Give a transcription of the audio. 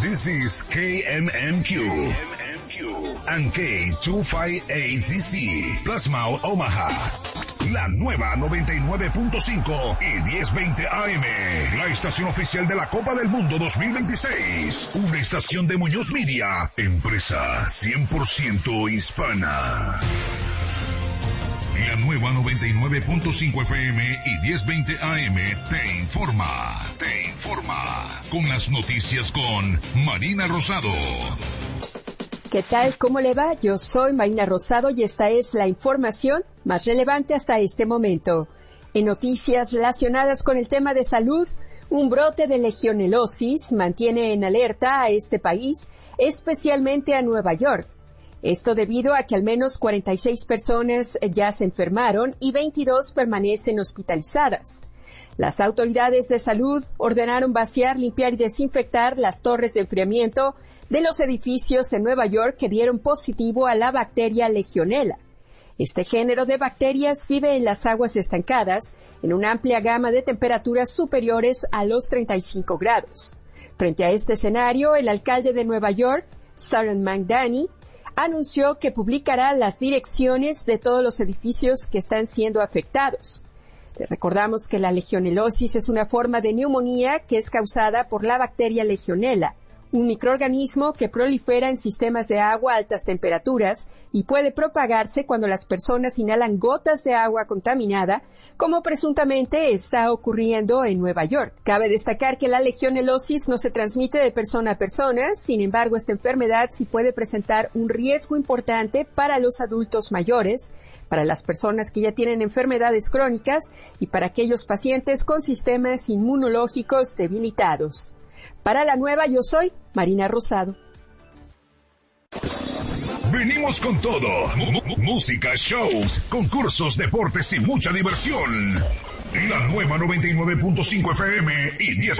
This is KMMQ and K258DC, Plasma Omaha. La nueva 99.5 y 1020 AM. La estación oficial de la Copa del Mundo 2026. Una estación de Muñoz Media, empresa 100% hispana. La nueva 99.5 FM y 1020 AM te informa. Con las noticias con Marina Rosado. ¿Qué tal? ¿Cómo le va? Yo soy Marina Rosado y esta es la información más relevante hasta este momento. En noticias relacionadas con el tema de salud, un brote de legionelosis mantiene en alerta a este país, especialmente a Nueva York. Esto debido a que al menos 46 personas ya se enfermaron y 22 permanecen hospitalizadas. Las autoridades de salud ordenaron vaciar, limpiar y desinfectar las torres de enfriamiento de los edificios en Nueva York que dieron positivo a la bacteria Legionella. Este género de bacterias vive en las aguas estancadas en una amplia gama de temperaturas superiores a los 35 grados. Frente a este escenario, el alcalde de Nueva York, Sarah McDaniel, anunció que publicará las direcciones de todos los edificios que están siendo afectados. Recordamos que la legionelosis es una forma de neumonía que es causada por la bacteria Legionella, un microorganismo que prolifera en sistemas de agua a altas temperaturas y puede propagarse cuando las personas inhalan gotas de agua contaminada, como presuntamente está ocurriendo en Nueva York. Cabe destacar que la legionelosis no se transmite de persona a persona, sin embargo, esta enfermedad sí puede presentar un riesgo importante para los adultos mayores, para las personas que ya tienen enfermedades crónicas y para aquellos pacientes con sistemas inmunológicos debilitados. Para la nueva, yo soy Marina Rosado. Venimos con todo. Música, shows, concursos, deportes y mucha diversión. La nueva 99.5 FM y 10.